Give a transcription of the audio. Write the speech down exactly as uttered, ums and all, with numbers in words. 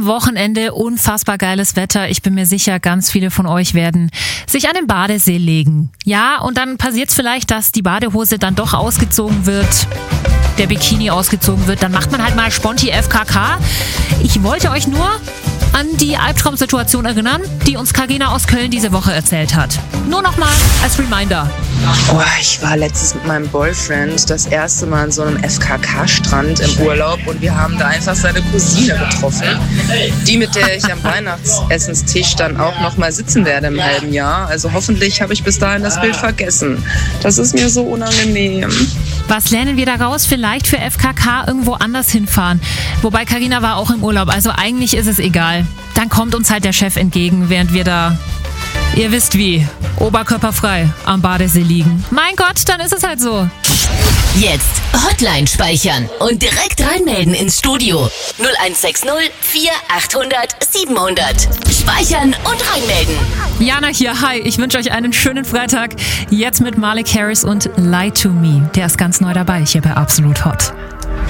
am Wochenende unfassbar geiles Wetter. Ich bin mir sicher, ganz viele von euch werden sich an den Badesee legen. Ja, und dann passiert es vielleicht, dass die Badehose dann doch ausgezogen wird, der Bikini ausgezogen wird. Dann macht man halt mal Sponti F K K. Ich wollte euch nur an die Albtraumsituation erinnern, die uns Carina aus Köln diese Woche erzählt hat. Nur nochmal als Reminder. Oh, ich war letztens mit meinem Boyfriend das erste Mal an so einem F K K-Strand im Urlaub und wir haben da einfach seine Cousine getroffen, die, mit der ich am Weihnachtsessenstisch dann auch nochmal sitzen werde im halben Jahr. Also hoffentlich habe ich bis dahin das Bild vergessen. Das ist mir so unangenehm. Was lernen wir daraus? Vielleicht für F K K irgendwo anders hinfahren. Wobei Carina war auch im Urlaub, also eigentlich ist es egal. Dann kommt uns halt der Chef entgegen, während wir da, ihr wisst wie, oberkörperfrei am Badesee liegen. Mein Gott, dann ist es halt so. Jetzt Hotline speichern und direkt reinmelden ins Studio. null eins sechs null vier achthundert siebenhundert. Speichern und reinmelden. Jana hier, hi, ich wünsche euch einen schönen Freitag. Jetzt mit Malik Harris und Lie to Me. Der ist ganz neu dabei hier bei Absolut Hot.